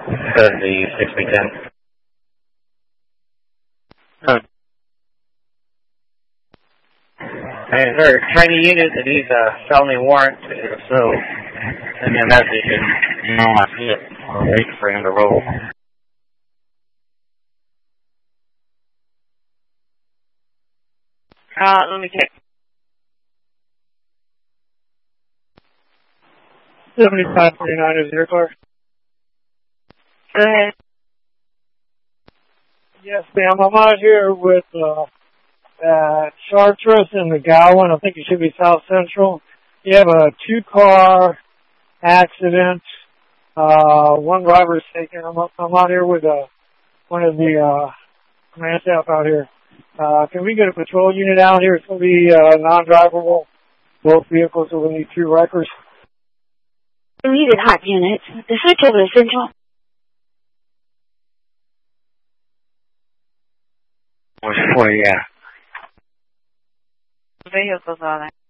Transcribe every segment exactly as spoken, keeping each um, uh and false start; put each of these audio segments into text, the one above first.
Does the six B ten. Huh. Hey, is there a training unit that needs a felony warrant? If so, send me a message and you know I see it. I'll wait for him to roll. Uh, let me check. seventy-five forty-nine is your car? Go ahead. Yes, ma'am. I'm out here with uh, uh, Chartres and McGowan. I think it should be South Central. You have a two-car accident. Uh, one driver's taken. I'm, I'm out here with uh, one of the uh, command staff out here. Uh, can we get a patrol unit out here? It's going to be uh, non-drivable. Both vehicles will need two records. We needed hot units. The Central is Central. For yeah. Vehicles are there.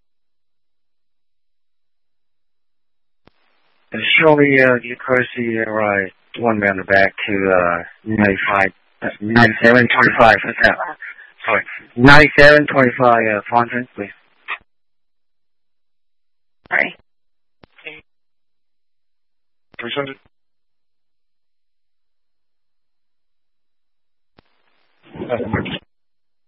And show me uh, your courtesy ride one man in the back to uh, ninety-five, uh, ninety-seven twenty-five. What's that? Sorry, ninety-seven twenty-five. Uh, Fontaine, please. Sorry. three hundred.